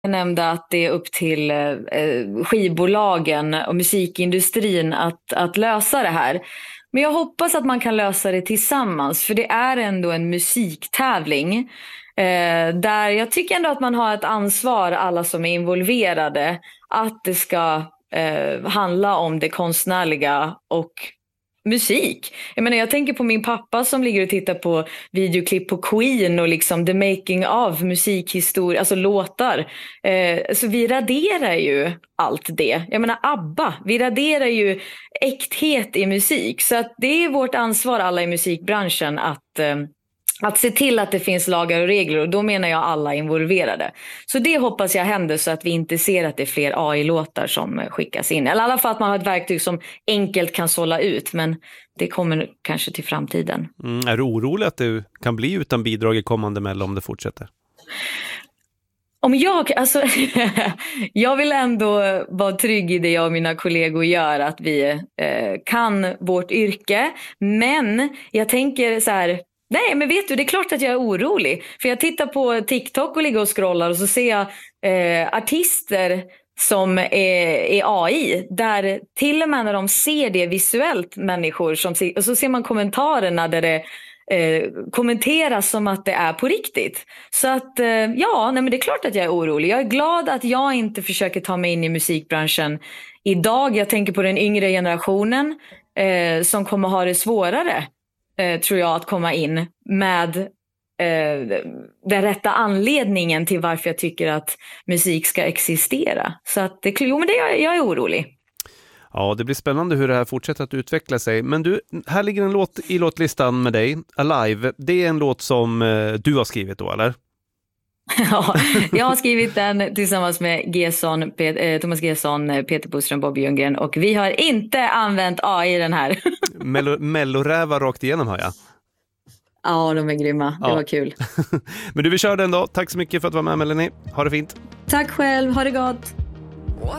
Jag nämnde att det är upp till skivbolagen och musikindustrin att lösa det här. Men jag hoppas att man kan lösa det tillsammans, för det är ändå en musiktävling. Där jag tycker ändå att man har ett ansvar, alla som är involverade, att det ska handla om det konstnärliga och musik. Jag tänker på min pappa som ligger och tittar på videoklipp på Queen och liksom the making of musikhistoria, alltså låtar. Så vi raderar ju allt det. ABBA, vi raderar ju äkthet i musik. Så att det är vårt ansvar, alla i musikbranschen, att se till att det finns lagar och regler, och då menar jag alla involverade. Så det hoppas jag händer, så att vi inte ser att det är fler AI-låtar som skickas in. Eller i alla fall att man har ett verktyg som enkelt kan sålla ut, men det kommer kanske till framtiden. Är du orolig att du kan bli utan bidrag i kommande Mello om det fortsätter? Jag vill ändå vara trygg i det jag och mina kollegor gör, att vi kan vårt yrke. Men jag tänker så här... Nej, men vet du, det är klart att jag är orolig. För jag tittar på TikTok och ligger och scrollar, och så ser jag artister som är AI. Där till och med när de ser det visuellt, människor som ser, och så ser man kommentarerna där det kommenteras som att det är på riktigt. Så att men det är klart att jag är orolig. Jag är glad att jag inte försöker ta mig in i musikbranschen idag. Jag tänker på den yngre generationen som kommer ha det svårare, tror jag, att komma in med den rätta anledningen till varför jag tycker att musik ska existera. Så att jag är orolig. Ja, det blir spännande hur det här fortsätter att utveckla sig. Men du, här ligger en låt i låtlistan med dig, Alive. Det är en låt som du har skrivit då, eller? Ja, jag har skrivit den tillsammans med Thomas Gesson, Peter Boström, Bobby Ljunggren, och vi har inte använt AI i den här. Mellorävar rakt igenom, har jag. Ja, de är grymma. Det var kul. Men du, vi kör den då. Tack så mycket för att du var med, Melanie. Ha det fint. Tack själv. Ha det gott.